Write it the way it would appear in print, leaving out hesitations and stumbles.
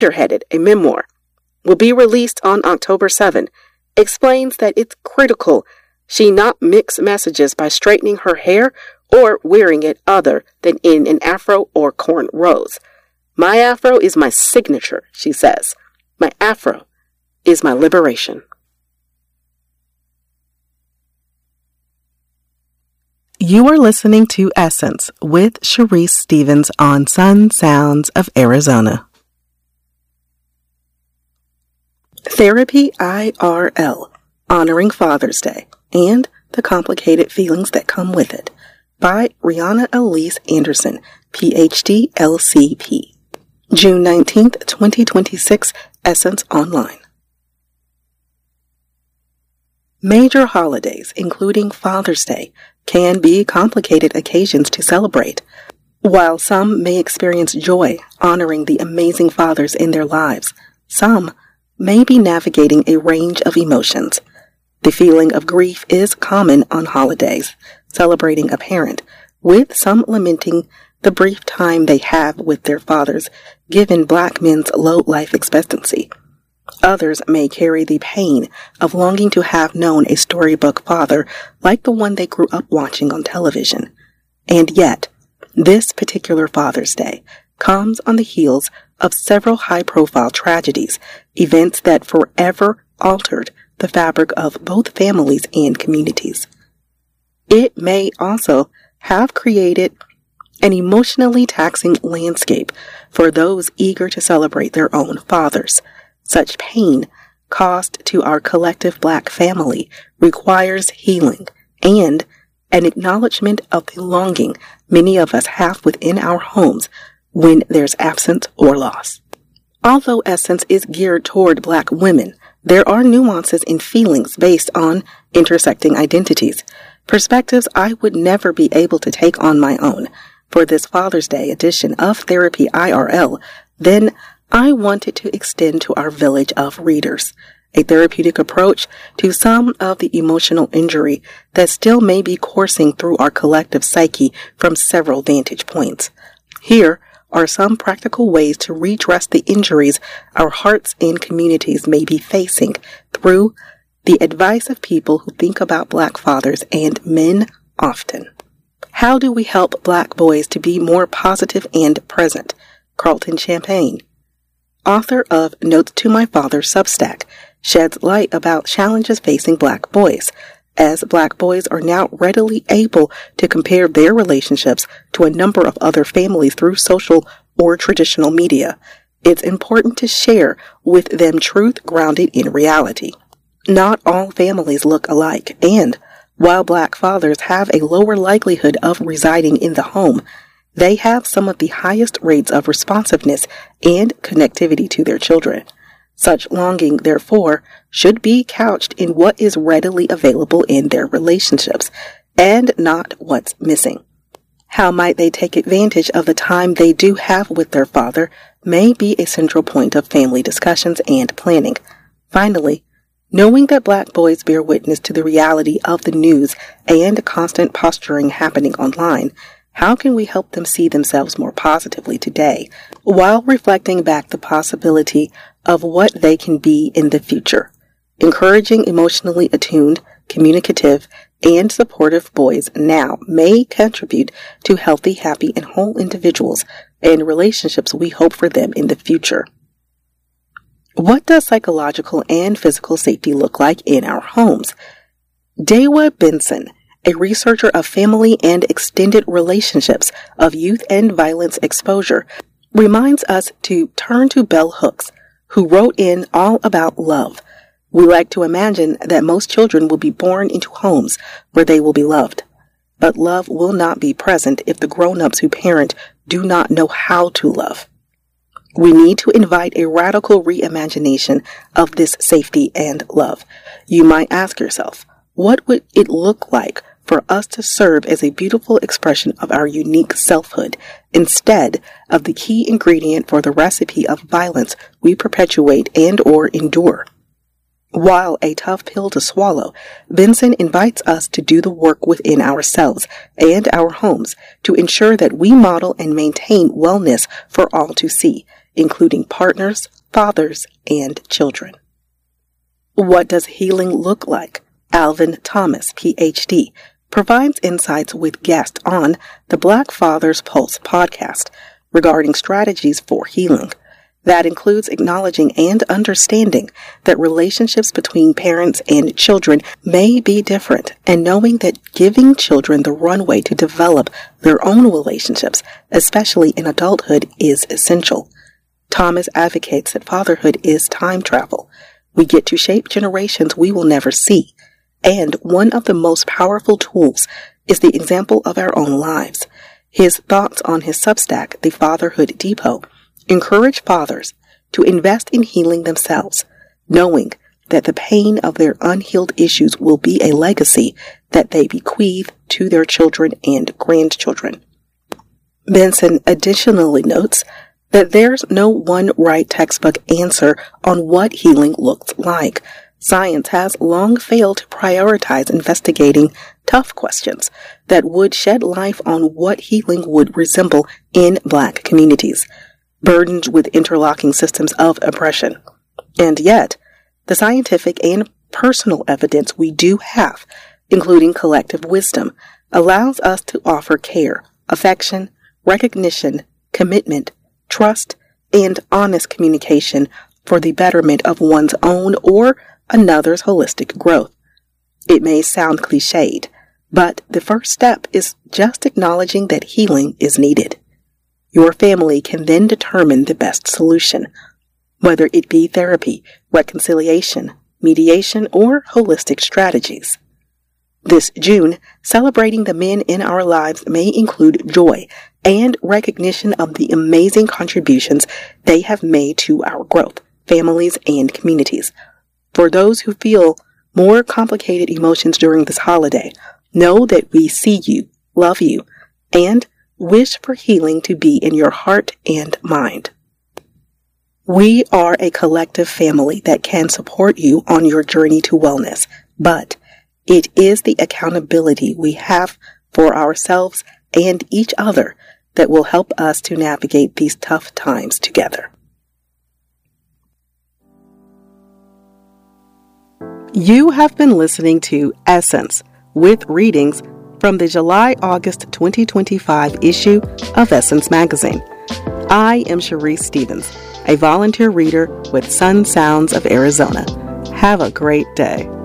Spearheaded, a memoir, will be released on October 7, explains that it's critical she not mix messages by straightening her hair or wearing it other than in an afro or cornrows. My afro is my signature, she says. My afro is my liberation. You are listening to Essence with Sharice Stevens on Sun Sounds of Arizona. Therapy IRL, Honoring Father's Day and the Complicated Feelings That Come With It, by Rihanna Elise Anderson, PhD, LCP. June 19th, 2026, Essence Online. Major holidays, including Father's Day, can be complicated occasions to celebrate. While some may experience joy honoring the amazing fathers in their lives, some may be navigating a range of emotions. The feeling of grief is common on holidays, celebrating a parent, with some lamenting the brief time they have with their fathers, given Black men's low life expectancy. Others may carry the pain of longing to have known a storybook father like the one they grew up watching on television. And yet, this particular Father's Day comes on the heels of several high-profile tragedies, events that forever altered the fabric of both families and communities. It may also have created an emotionally taxing landscape for those eager to celebrate their own fathers. Such pain caused to our collective Black family requires healing and an acknowledgement of the longing many of us have within our homes when there's absence or loss. Although Essence is geared toward Black women, there are nuances in feelings based on intersecting identities, perspectives I would never be able to take on my own. For this Father's Day edition of Therapy IRL, then I wanted to extend to our village of readers a therapeutic approach to some of the emotional injury that still may be coursing through our collective psyche from several vantage points. Here are some practical ways to redress the injuries our hearts and communities may be facing through the advice of people who think about Black fathers and men often. How do we help Black boys to be more positive and present? Carlton Champagne, author of Notes to My Father Substack, sheds light about challenges facing Black boys, as Black boys are now readily able to compare their relationships to a number of other families through social or traditional media. It's important to share with them truth grounded in reality. Not all families look alike, and while Black fathers have a lower likelihood of residing in the home, they have some of the highest rates of responsiveness and connectivity to their children. Such longing, therefore, should be couched in what is readily available in their relationships, and not what's missing. How might they take advantage of the time they do have with their father may be a central point of family discussions and planning. Finally, knowing that Black boys bear witness to the reality of the news and constant posturing happening online, how can we help them see themselves more positively today while reflecting back the possibility of what they can be in the future? Encouraging emotionally attuned, communicative, and supportive boys now may contribute to healthy, happy, and whole individuals and relationships we hope for them in the future. What does psychological and physical safety look like in our homes? Dewa Benson, a researcher of family and extended relationships of youth and violence exposure, reminds us to turn to Bell Hooks, who wrote in All About Love. We like to imagine that most children will be born into homes where they will be loved. But love will not be present if the grown-ups who parent do not know how to love. We need to invite a radical reimagination of this safety and love. You might ask yourself, what would it look like for us to serve as a beautiful expression of our unique selfhood instead of the key ingredient for the recipe of violence we perpetuate and or endure? While a tough pill to swallow, Benson invites us to do the work within ourselves and our homes to ensure that we model and maintain wellness for all to see, including partners, fathers, and children. What does healing look like? Alvin Thomas, Ph.D., provides insights with guests on the Black Fathers Pulse podcast regarding strategies for healing. That includes acknowledging and understanding that relationships between parents and children may be different, and knowing that giving children the runway to develop their own relationships, especially in adulthood, is essential. Thomas advocates that fatherhood is time travel. We get to shape generations we will never see, and one of the most powerful tools is the example of our own lives. His thoughts on his Substack, The Fatherhood Depot, encourage fathers to invest in healing themselves, knowing that the pain of their unhealed issues will be a legacy that they bequeath to their children and grandchildren. Benson additionally notes that there's no one right textbook answer on what healing looks like. Science has long failed to prioritize investigating tough questions that would shed light on what healing would resemble in Black communities, burdened with interlocking systems of oppression. And yet, the scientific and personal evidence we do have, including collective wisdom, allows us to offer care, affection, recognition, commitment, trust, and honest communication for the betterment of one's own or another's holistic growth. It may sound cliched, but the first step is just acknowledging that healing is needed. Your family can then determine the best solution, whether it be therapy, reconciliation, mediation, or holistic strategies. This June, celebrating the men in our lives may include joy and recognition of the amazing contributions they have made to our growth, families, and communities. For those who feel more complicated emotions during this holiday, know that we see you, love you, and wish for healing to be in your heart and mind. We are a collective family that can support you on your journey to wellness, but it is the accountability we have for ourselves and each other that will help us to navigate these tough times together. You have been listening to Essence with readings from the July-August 2025 issue of Essence Magazine. I am Sharice Stevens, a volunteer reader with Sun Sounds of Arizona. Have a great day.